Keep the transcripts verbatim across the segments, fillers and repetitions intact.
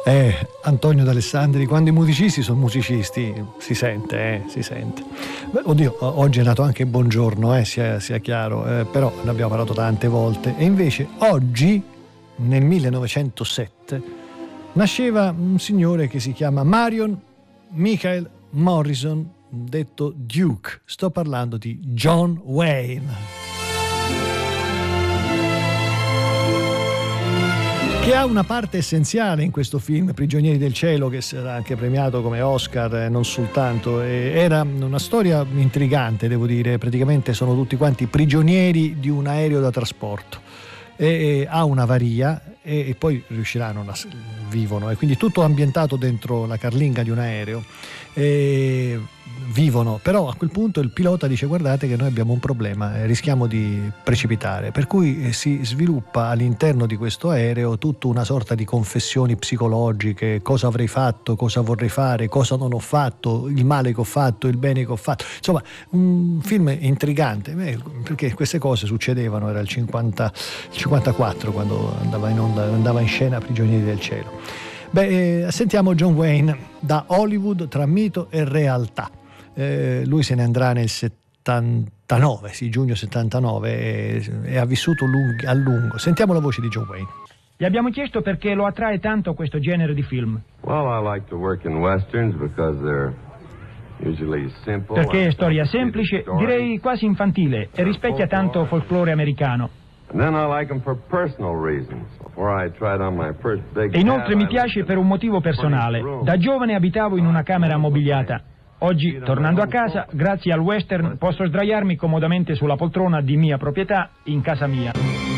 Eh, Antonio D'Alessandri, quando i musicisti sono musicisti, si sente, eh, si sente. Beh, oddio, oggi è nato anche Buongiorno, eh, sia, sia chiaro, eh, però ne abbiamo parlato tante volte. E invece oggi, nel millenovecentosette, nasceva un signore che si chiama Marion Michael Morrison, detto Duke. Sto parlando di John Wayne, che ha una parte essenziale in questo film Prigionieri del cielo, che sarà anche premiato come Oscar, eh, non soltanto. Eh, era una storia intrigante, devo dire. Praticamente sono tutti quanti prigionieri di un aereo da trasporto e, e ha un'avaria e, e poi riusciranno a vivono, e quindi tutto ambientato dentro la carlinga di un aereo. E vivono, però a quel punto il pilota dice: guardate che noi abbiamo un problema, eh, rischiamo di precipitare, per cui eh, si sviluppa all'interno di questo aereo tutta una sorta di confessioni psicologiche: cosa avrei fatto, cosa vorrei fare, cosa non ho fatto, il male che ho fatto, il bene che ho fatto. Insomma, un film intrigante, eh, perché queste cose succedevano, era il cinquanta, il cinquantaquattro quando andava in onda, andava in scena Prigionieri del cielo. Beh, eh, sentiamo John Wayne da Hollywood tra mito e realtà. Eh, lui se ne andrà nel settantanove, sì, giugno settantanove, e, e ha vissuto lung- a lungo. Sentiamo la voce di John Wayne. Gli abbiamo chiesto perché lo attrae tanto questo genere di film. Well, I like to work in westerns because they're usually simple. Perché è storia semplice, direi quasi infantile, e rispecchia tanto folklore americano. And then I like them for personal reasons. Before I tried on my first big E inoltre mi piace per un motivo personale. Da giovane abitavo in una camera mobiliata. Oggi, tornando a casa, grazie al western, posso sdraiarmi comodamente sulla poltrona di mia proprietà in casa mia.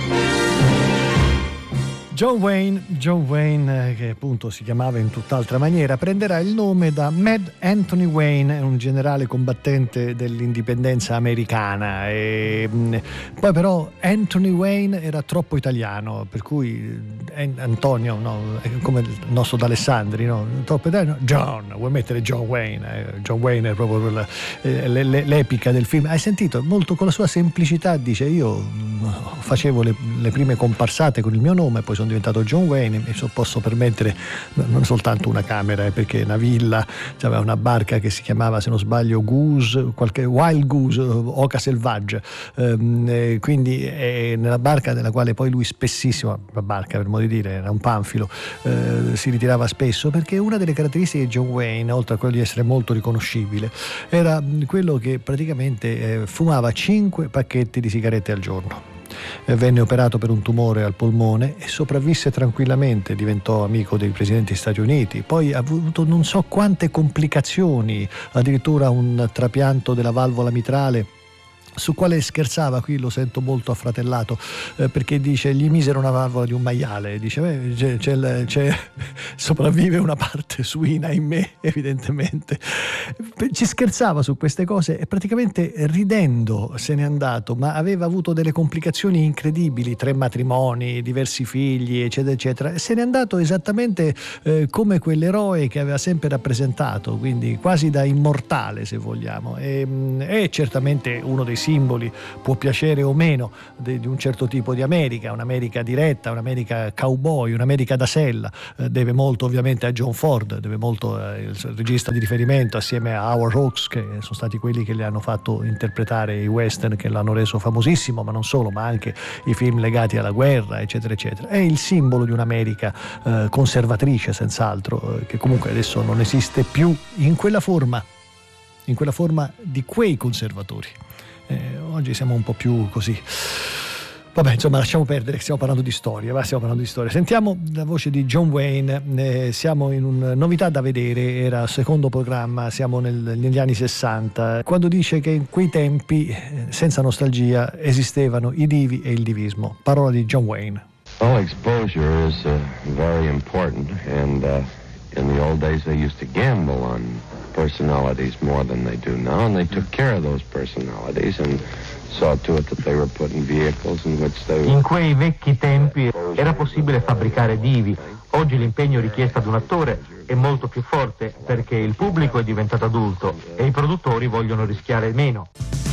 John Wayne, John Wayne, che appunto si chiamava in tutt'altra maniera, prenderà il nome da Mad Anthony Wayne, un generale combattente dell'indipendenza americana. E poi però Anthony Wayne era troppo italiano, per cui Antonio, no, come il nostro D'Alessandri, no, troppo italiano. John, vuoi mettere John Wayne? Eh, John Wayne è proprio la, eh, l'epica del film. Hai sentito? Molto con la sua semplicità dice: io facevo le, le prime comparsate con il mio nome, poi sono diventato John Wayne, mi posso permettere non soltanto una camera, eh, perché una villa, c'aveva una barca che si chiamava, se non sbaglio, Goose, qualche Wild Goose, Oca Selvaggia, ehm, eh, quindi è nella barca nella quale poi lui spessissimo, la barca per modo di dire, era un panfilo, eh, si ritirava spesso, perché una delle caratteristiche di John Wayne, oltre a quello di essere molto riconoscibile, era quello che praticamente eh, fumava cinque pacchetti di sigarette al giorno. Venne operato per un tumore al polmone e sopravvisse tranquillamente, diventò amico dei presidenti degli Stati Uniti, poi ha avuto non so quante complicazioni, addirittura un trapianto della valvola mitrale, su quale scherzava, qui lo sento molto affratellato, eh, perché dice: gli misero una valvola di un maiale, dice beh, c'è, c'è, c'è, sopravvive una parte suina in me, evidentemente. Ci scherzava su queste cose e praticamente ridendo se n'è andato, ma aveva avuto delle complicazioni incredibili, tre matrimoni, diversi figli, eccetera eccetera, e se n'è andato esattamente eh, come quell'eroe che aveva sempre rappresentato, quindi quasi da immortale, se vogliamo. E, è certamente uno dei simboli, può piacere o meno, di, di un certo tipo di America, un'America diretta, un'America cowboy, un'America da sella. Eh, deve molto ovviamente a John Ford, deve molto eh, il regista di riferimento, assieme a Howard Hawks, che sono stati quelli che le hanno fatto interpretare i western, che l'hanno reso famosissimo, ma non solo, ma anche i film legati alla guerra, eccetera eccetera. È il simbolo di un'America eh, conservatrice, senz'altro, eh, che comunque adesso non esiste più in quella forma, in quella forma di quei conservatori. Eh, oggi siamo un po' più così. Vabbè, insomma, lasciamo perdere, stiamo parlando di storia, va, stiamo parlando di storia. Sentiamo la voce di John Wayne, eh, siamo in una novità da vedere, era il secondo programma, siamo nel, negli anni sessanta, quando dice che in quei tempi, eh, senza nostalgia, esistevano i divi e il divismo. Parola di John Wayne. Well, exposure is uh, very important, and uh, in the old days they used to gamble on personalities more than they do now, and they took care of those personalities and saw to it that they were put in vehicles in which they were... In quei vecchi tempi era possibile fabbricare divi. Oggi l'impegno richiesto ad un attore è molto più forte perché il pubblico è diventato adulto e i produttori vogliono rischiare meno.